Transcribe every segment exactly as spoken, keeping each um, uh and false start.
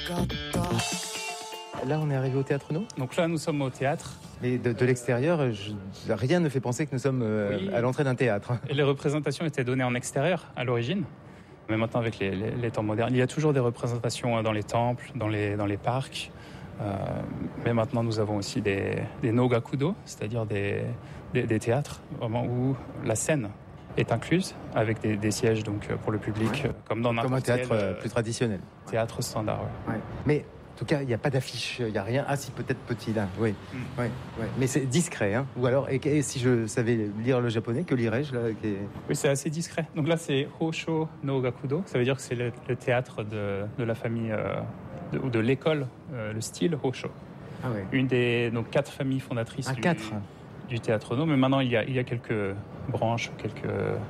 Là, on est arrivé au Théâtre No. Donc là, nous sommes au théâtre. Mais de, de l'extérieur, je, rien ne fait penser que nous sommes euh, Oui. à l'entrée d'un théâtre. Et les représentations étaient données en extérieur à l'origine. Mais maintenant, avec les, les, les temps modernes, il y a toujours des représentations dans les temples, dans les, dans les parcs. Euh, mais maintenant, nous avons aussi des, des no-gakudo, c'est-à-dire des, des, des théâtres vraiment où la scène est incluse, avec des, des sièges donc, pour le public, Ouais. comme dans Comme un n'importe théâtre quel euh, plus traditionnel. théâtre standard. Ouais. Ouais. Mais en tout cas, il n'y a pas d'affiche, il n'y a rien. Ah si, peut-être petit là, oui. Mm. Ouais, ouais. Mais c'est discret, hein. Ou alors, et, et si je savais lire le japonais, que lirais-je là qui est... Oui, c'est assez discret. Donc là, c'est Hosho no Gakudo. Ça veut dire que c'est le, le théâtre de, de la famille, euh, de, ou de l'école, euh, le style Hosho. Ah ouais. Une des donc, quatre familles fondatrices Ah, du, quatre. du théâtre No. Mais maintenant, il y a, il y a quelques branches, quelques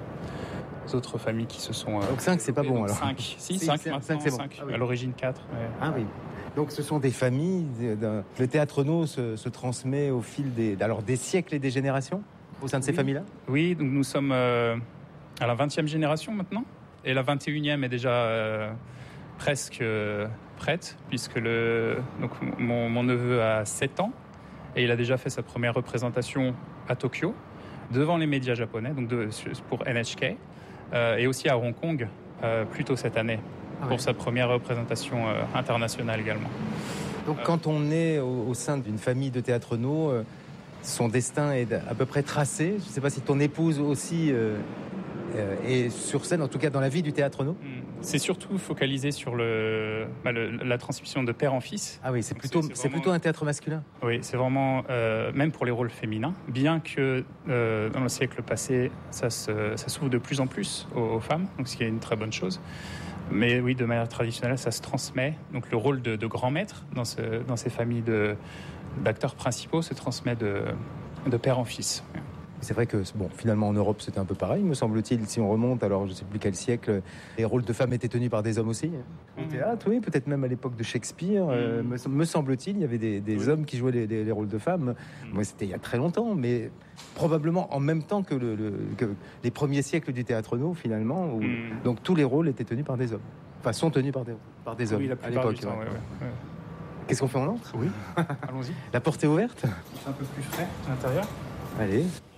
autres familles qui se sont... Euh, Donc cinq, c'est pas bon, alors. cinq. Si, Si, cinq c'est- maintenant. cinq, c'est bon. cinq. Ah oui. À l'origine, quatre. Ouais. Ah oui. Donc ce sont des familles. de- de- Le Théâtre No se, se transmet au fil des, alors, des siècles et des générations au sein de ces Oui. familles-là. Oui, donc nous sommes euh, à la vingtième génération maintenant. Et la vingt et unième est déjà euh, presque euh, prête, puisque le, donc, mon, mon neveu a sept ans et il a déjà fait sa première représentation à Tokyo, devant les médias japonais, donc de, pour N H K, euh, et aussi à Hong Kong, euh, plus tôt cette année, Ah pour ouais. sa première représentation euh, internationale également. Donc quand on est au, au sein d'une famille de Théâtre No, euh, son destin est à peu près tracé. Je ne sais pas si ton épouse aussi euh, euh, est sur scène, en tout cas dans la vie du Théâtre No. C'est surtout focalisé sur le, bah, le, la transmission de père en fils. Ah oui, c'est Donc plutôt, c'est- c'est c'est vraiment- plutôt un théâtre masculin. Oui, c'est vraiment, euh, même pour les rôles féminins, bien que euh, dans le siècle passé, ça, se, ça s'ouvre de plus en plus aux, aux femmes, donc ce qui est une très bonne chose. Mais oui, de manière traditionnelle, ça se transmet. Donc le rôle de, de grand maître dans, ce, dans ces familles de, d'acteurs principaux se transmet de, de père en fils. C'est vrai que bon, finalement en Europe c'était un peu pareil, me semble-t-il. Si on remonte, alors je ne sais plus quel siècle, les rôles de femmes étaient tenus par des hommes aussi. Au Mhm. théâtre, oui, peut-être même à l'époque de Shakespeare, euh, me, me semble-t-il, il y avait des, des Oui. hommes qui jouaient les, les- les rôles de femmes. Moi, c'était il y a très longtemps, mais probablement en même temps que, le, le- que les premiers siècles du Théâtre No, finalement. Où, Mhm. Donc tous les rôles étaient tenus par des hommes. Enfin, sont tenus par des, par des hommes Oui, la à plupart l'époque. du temps, ouais. ouais, ouais, ouais. Qu'est-ce qu'on fait, on entre? Oui, allons-y. La porte est ouverte. C'est un peu plus frais à l'intérieur. Allez.